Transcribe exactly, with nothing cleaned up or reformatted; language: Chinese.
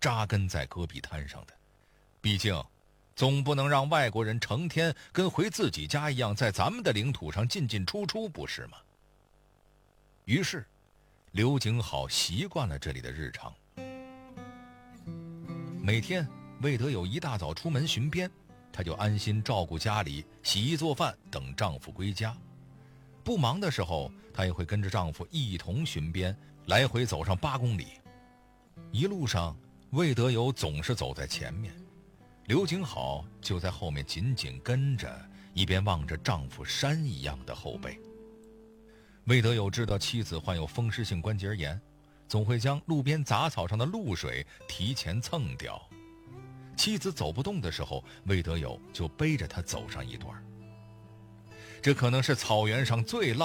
扎根在戈壁滩上的。毕竟总不能让外国人成天跟回自己家一样在咱们的领土上进进出出，不是吗？于是刘景好习惯了这里的日常。每天魏德友一大早出门巡边，她就安心照顾家里，洗衣做饭，等丈夫归家。不忙的时候，她也会跟着丈夫一同巡边，来回走上八公里。一路上魏德友总是走在前面，刘景好就在后面紧紧跟着，一边望着丈夫山一样的后背。魏德友知道妻子患有风湿性关节炎，总会将路边杂草上的露水提前蹭掉。妻子走不动的时候，魏德友就背着她走上一段。这可能是草原上最浪